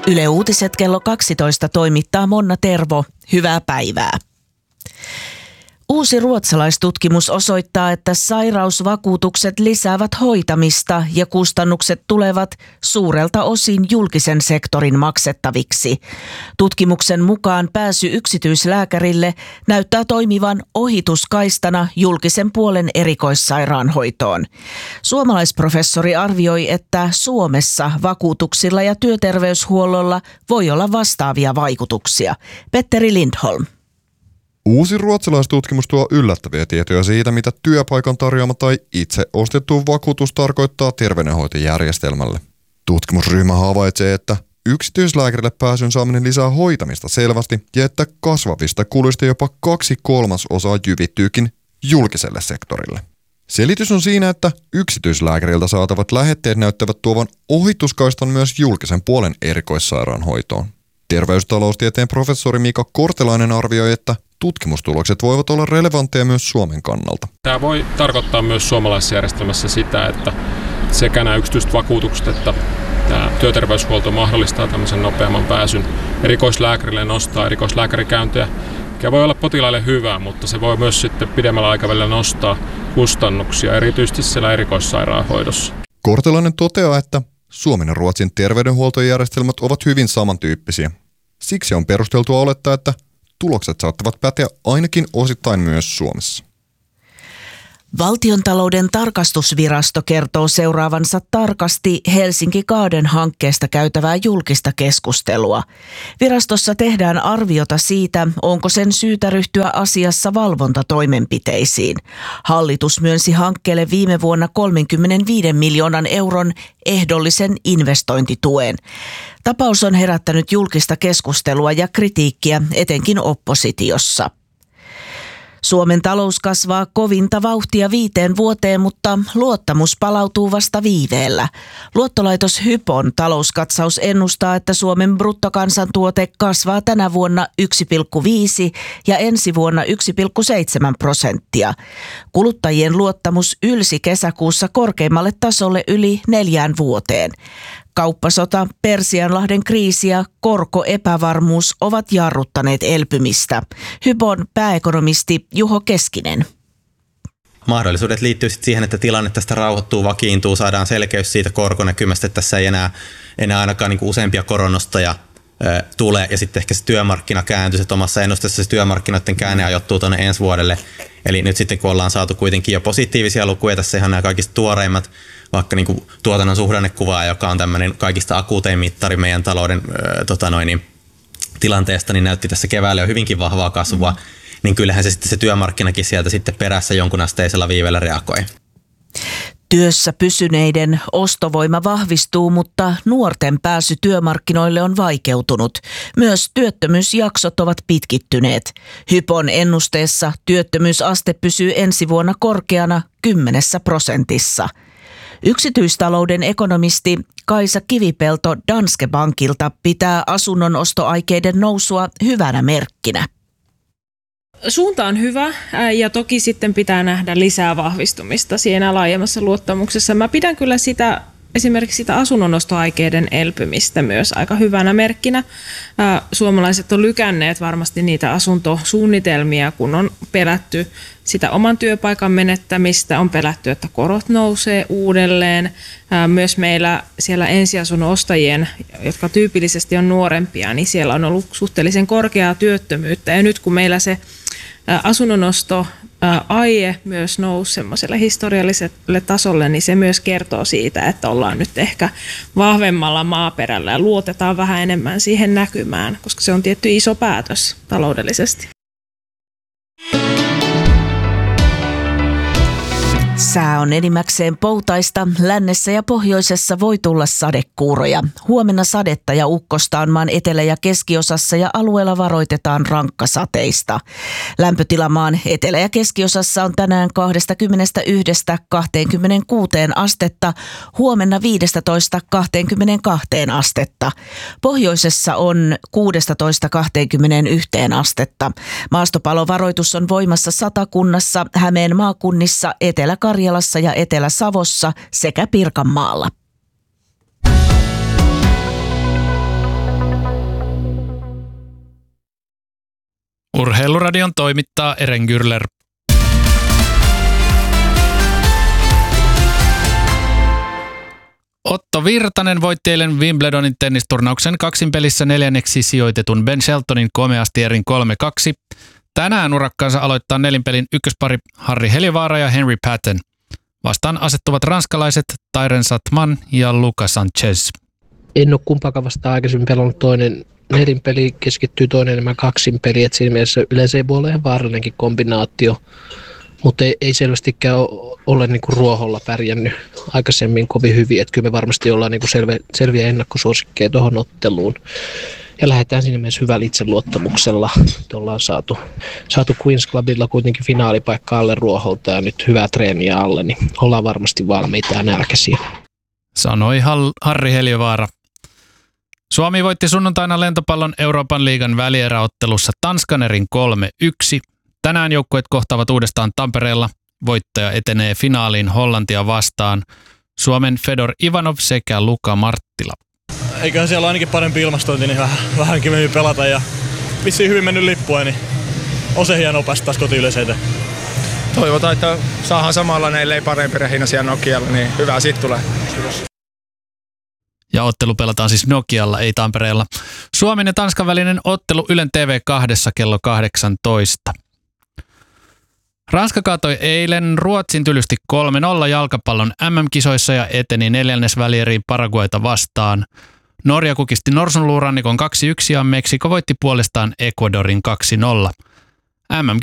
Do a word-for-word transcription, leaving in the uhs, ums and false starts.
Yle Uutiset kello kaksitoista toimittaa Monna Tervo. Hyvää päivää. Uusi ruotsalaistutkimus osoittaa, että sairausvakuutukset lisäävät hoitamista ja kustannukset tulevat suurelta osin julkisen sektorin maksettaviksi. Tutkimuksen mukaan pääsy yksityislääkärille näyttää toimivan ohituskaistana julkisen puolen erikoissairaanhoitoon. Suomalaisprofessori arvioi, että Suomessa vakuutuksilla ja työterveyshuollolla voi olla vastaavia vaikutuksia. Petteri Lindholm. Uusi ruotsalaistutkimus tuo yllättäviä tietoja siitä, mitä työpaikan tarjoama tai itse ostettu vakuutus tarkoittaa terveydenhoitojärjestelmälle. Tutkimusryhmä havaitsee, että yksityislääkärille pääsyn saaminen lisää hoitamista selvästi ja että kasvavista kuluista jopa kaksi kolmasosaa jyvittyykin julkiselle sektorille. Selitys on siinä, että yksityislääkäriltä saatavat lähetteet näyttävät tuovan ohituskaistan myös julkisen puolen erikoissairaanhoitoon. Terveystaloustieteen professori Mika Kortelainen arvioi, että tutkimustulokset voivat olla relevantteja myös Suomen kannalta. Tämä voi tarkoittaa myös suomalaisessa järjestelmässä sitä, että sekä nämä yksityiset vakuutukset että tämä työterveyshuolto mahdollistaa tämmöisen nopeamman pääsyn erikoislääkärille, nostaa erikoislääkärikäyntejä, mikä voi olla potilaille hyvä, mutta se voi myös sitten pidemmällä aikavälillä nostaa kustannuksia, erityisesti siellä erikoissairaanhoidossa. Kortelainen toteaa, että Suomen ja Ruotsin terveydenhuoltojärjestelmät ovat hyvin samantyyppisiä. Siksi on perusteltua olettaa, että tulokset saattavat päteä ainakin osittain myös Suomessa. Valtiontalouden tarkastusvirasto kertoo seuraavansa tarkasti Helsinki-Kaaden-hankkeesta käytävää julkista keskustelua. Virastossa tehdään arviota siitä, onko sen syytä ryhtyä asiassa valvontatoimenpiteisiin. Hallitus myönsi hankkeelle viime vuonna kolmekymmentäviisi miljoonan euron ehdollisen investointituen. Tapaus on herättänyt julkista keskustelua ja kritiikkiä etenkin oppositiossa. Suomen talous kasvaa kovinta vauhtia viiteen vuoteen, mutta luottamus palautuu vasta viiveellä. Luottolaitos Hypon talouskatsaus ennustaa, että Suomen bruttokansantuote kasvaa tänä vuonna yksi pilkku viisi ja ensi vuonna yksi pilkku seitsemän prosenttia. Kuluttajien luottamus ylsi kesäkuussa korkeimmalle tasolle yli neljään vuoteen. Kauppasota, Persianlahden kriisi ja korkoepävarmuus ovat jarruttaneet elpymistä. Hypon pääekonomisti Juho Keskinen. Mahdollisuudet liittyy sitten siihen, että tilanne tästä rauhoittuu, vakiintuu, saadaan selkeys siitä korkonäkymästä, että tässä ei enää, enää ainakaan niin kuin useampia koronnostoja ö, tule. Ja sitten ehkä se työmarkkina kääntyy, että omassa ennusteessa se työmarkkinoiden käänne ajoittuu tuonne ensi vuodelle. Eli nyt sitten kun ollaan saatu kuitenkin jo positiivisia lukuja, tässä ihan nämä kaikista tuoreimmat, vaikka niin kuin tuotannon suhdannekuvaa, joka on tämmöinen kaikista akuutein mittari meidän talouden ö, tota noin, niin, tilanteesta, niin näytti tässä keväällä jo hyvinkin vahvaa kasvua, mm. niin kyllähän se sitten se työmarkkinakin sieltä sitten perässä jonkun asteisella viivellä reagoi. Työssä pysyneiden ostovoima vahvistuu, mutta nuorten pääsy työmarkkinoille on vaikeutunut. Myös työttömyysjaksot ovat pitkittyneet. Hypon ennusteessa työttömyysaste pysyy ensi vuonna korkeana kymmenessä prosentissa. Yksityistalouden ekonomisti Kaisa Kivipelto Danske Bankilta pitää asunnon ostoaikeiden nousua hyvänä merkkinä. Suunta on hyvä ja toki sitten pitää nähdä lisää vahvistumista siinä laajemmassa luottamuksessa. Mä pidän kyllä sitä esimerkiksi sitä asunnonostoaikeiden elpymistä myös aika hyvänä merkkinä. Suomalaiset on lykänneet varmasti niitä asuntosuunnitelmia, kun on pelätty sitä oman työpaikan menettämistä, on pelätty, että korot nousee uudelleen. Myös meillä siellä ensiasunnon ostajien, jotka tyypillisesti on nuorempia, niin siellä on ollut suhteellisen korkeaa työttömyyttä. Ja nyt kun meillä se asunnonosto aie myös nousi semmoiselle historialliselle tasolle, niin se myös kertoo siitä, että ollaan nyt ehkä vahvemmalla maaperällä ja luotetaan vähän enemmän siihen näkymään, koska se on tietty iso päätös taloudellisesti. Sää on enimmäkseen poutaista. Lännessä ja pohjoisessa voi tulla sadekuuroja. Huomenna sadetta ja ukkosta on maan etelä- ja keskiosassa ja alueella varoitetaan rankkasateista. Lämpötila maan etelä- ja keskiosassa on tänään kaksikymmentäyksi kaksikymmentäkuusi astetta, huomenna viisitoista kaksikymmentäkaksi astetta. Pohjoisessa on kuusitoista kaksikymmentäyksi astetta. Maastopalovaroitus on voimassa Satakunnassa, Hämeen maakunnissa, Etelä-Karjalassa ja Etelä-Savossa sekä Pirkanmaalla. Otteluradion toimittaa Eren Gürler. Otto Virtanen voitti eilen Wimbledonin tennisturnauksen kaksinpelissä neljänneksi sijoitetun Ben Sheltonin komeasti erin kolme kaksi. Tänään urakkaansa aloittaa nelinpelin ykköspari Harri Heliövaara ja Henry Patton. Vastaan asettuvat ranskalaiset Tyren Satman ja Luca Sanchez. En ole kumpaakaan vastaan aikaisemmin pelannut. Toinen nelinpeli keskittyy, toinen enemmän kaksinpeli. Et siinä mielessä yleensä ei voi olla ihan vaarallinenkin kombinaatio. Mutta ei, ei selvästikään ole niinku ruoholla pärjännyt aikaisemmin kovin hyvin. Et kyllä me varmasti ollaan niinku selviä, selviä ennakkosuosikkeja tuohon otteluun. Ja lähdetään siinä mielessä hyvällä itseluottamuksella. Ollaan saatu, saatu Queens Clubilla kuitenkin finaalipaikka alle ruoholta ja nyt hyvää treeniä alle, niin ollaan varmasti valmiita ja nälkäisiä. Sanoi Harri Heliövaara. Suomi voitti sunnuntaina lentopallon Euroopan liigan välieräottelussa Tanskan erin kolme yksi. Tänään joukkueet kohtaavat uudestaan Tampereella. Voittaja etenee finaaliin Hollantia vastaan. Suomen Fedor Ivanov sekä Luka Marttila. Eiköhän siellä ainakin parempi ilmastointi, niin vähän, vähän kivemmin pelata ja vissiin hyvin mennyt lippua, niin on se hienoa päästä taas kotiyleiseen. Toivotaan, että saadaan samalla, ellei parempi rehina siellä Nokialla, niin hyvää siitä tulee. Ja ottelu pelataan siis Nokialla, ei Tampereella. Suomen ja Tanskan välinen ottelu Ylen T V kaksi kello kahdeksantoista. Ranska kaatoi eilen Ruotsin tylysti kolme nolla jalkapallon M M-kisoissa ja eteni neljännesvälieriin Paraguayta vastaan. Norja kukisti Norsunluurannikon kaksi yksi ja Meksiko voitti puolestaan Ecuadorin kaksi nolla. M